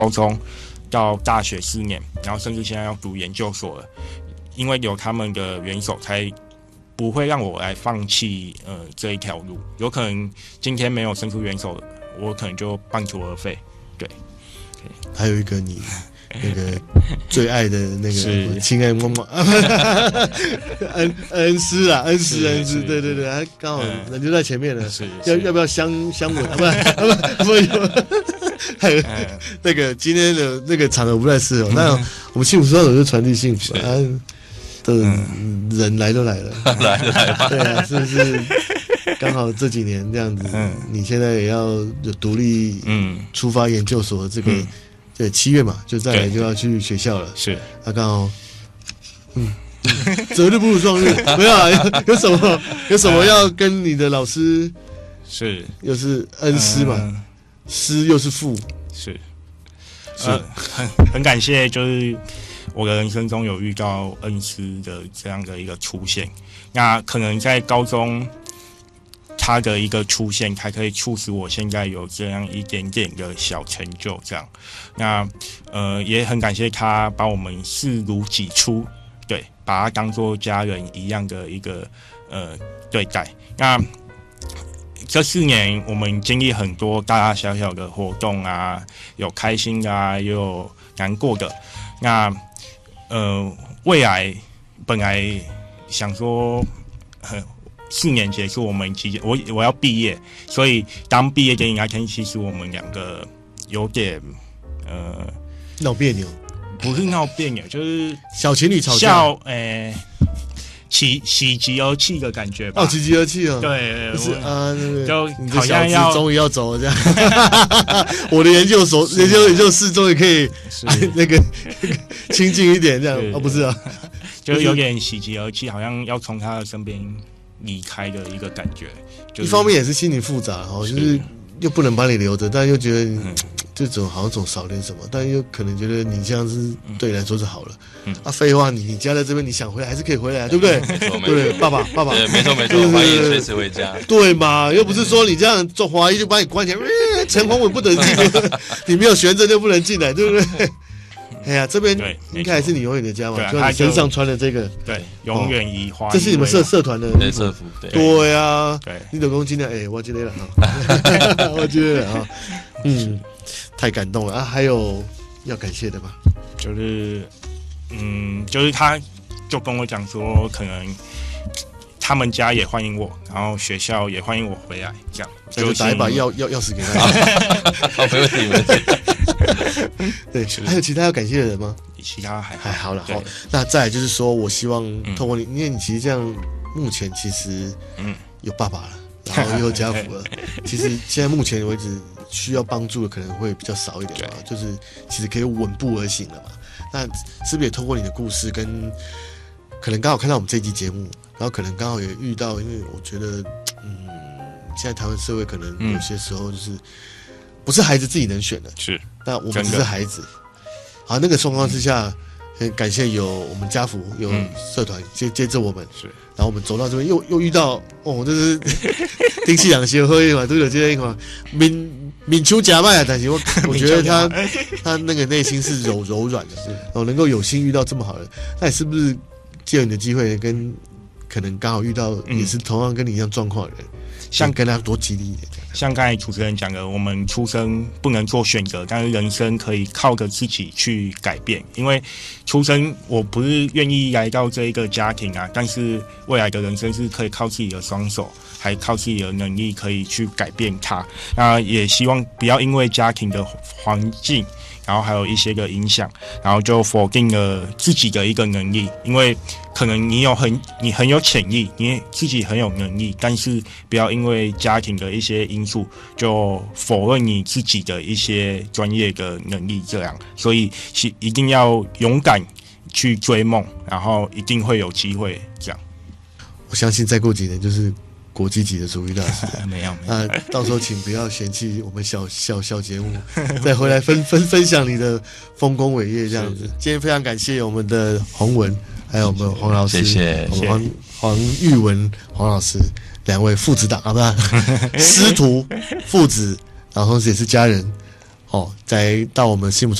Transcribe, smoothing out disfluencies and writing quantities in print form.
高中到大学4年，然后甚至现在要读研究所了，因为有他们的援手，才不会让我来放弃这一条路。有可能今天没有伸出援手，我可能就半途而废。对， 还有一个你那个最爱的那个亲爱妈妈恩师啊，恩师，对对对，他刚好人就在前面了，要不要相吻？不，还有那个今天的那个场合不太适合，那我们幸福双手就传递幸福啊，的人来都来了， 来就来吧， 对啊，是不是？刚好这几年这样子，你现在也要有独立出发研究所这个。对，7月嘛，就再来就要去学校了。 是， 刚好，择日不如撞日，没有啊？有什么要跟你的老师？ 是， 又是恩师嘛，师又是父， 是，很感谢，就是我的人生中有遇到恩师的这样的一个出现。那可能在高中，他的一个出现，才可以促使我现在有这样一点点的小成就。这样，那也很感谢他把我们视如己出，对，把他当作家人一样的一个对待。那这4年我们经历很多大大小小的活动啊，有开心的啊，也有难过的。那未来本来想说4年结束，我们我要毕业，所以当毕业典礼那天，其实我们2个有点闹别扭， 不是闹别扭，就是小情侣吵架， 喜极而泣的感觉吧。 喜极而泣哦。 对， 是啊， 就好像终于要走了这样。我的研究室终于可以那个亲近一点这样。不是啊， 就有点喜极而泣，好像要从他的身边离开的一个感觉。 一方面也是心情复杂哦，就是又不能把你留着，但又觉得就好像总少点什么，但又可能觉得你这样是对你来说是好了。废话，你家在这边，你想回来还是可以回来，对不对？对，爸爸， 对，没错，欢迎随时回家。 对嘛，又不是说你这样做华裔就把你关起来，陈宏伟不能进，你没有学证就不能进来，对不对？哎呀，这边应该还是你永远的家嘛，就你身上穿的这个， 对，永远以华裔。 这是你们社团的社服， 对啊， 对， 你老公今天我记得了哈，我记得了哈，太感动了啊！还有要感谢的吗？ 就是他就跟我讲说，可能他们家也欢迎我，然后学校也欢迎我回来，这样就打一把钥匙给他。 好，没问题。 对，还有其他要感谢的人吗？ 其他还好了。好，那再来就是说，我希望透过你，因为你其实这样，目前其实有爸爸了，然后又有家福了。其实现在目前为止需要帮助的可能会比较少一点嘛，就是其实可以稳步而行了嘛。那是不是也透过你的故事跟可能刚好看到我们这一集节目，然后可能刚好也遇到，因为我觉得现在台湾社会可能有些时候就是不是孩子自己能选的， 是， 那我们只是孩子。好，那个状况之下，很感谢有我们家福有社团接着我们， 是， 然后我们走到这边又遇到这是丁气两协会嘛，都有这样一个闽秋夹麦啊，但是我觉得他那个内心是柔软的，能够有幸遇到这么好的，那你是不是借有你的机会跟可能刚好遇到也是同样跟你一样状况的人，像跟他多激励一点。 像刚才主持人讲的，我们出生不能做选择，但是人生可以靠着自己去改变。因为出生我不是愿意来到这一个家庭啊，但是未来的人生是可以靠自己的双手，还靠自己的能力可以去改变它。那也希望不要因为家庭的环境，然后还有一些个影响，然后就否定了自己的一个能力。因为可能你很有潜力，你自己很有能力，但是不要因为家庭的一些因素就否认你自己的一些专业的能力。这样，所以一定要勇敢去追梦，然后一定会有机会。这样， 我相信再过几年就是国际级的主义大师。 没有， 到时候请不要嫌弃我们小节目，再回来分享你的丰功伟业这样子。今天非常感谢我们的洪文，还有我们黄老师， 谢谢我们黄玉文黄老师两位父子档，好不好？师徒父子，然后同时也是家人。 哦，再到我们心目中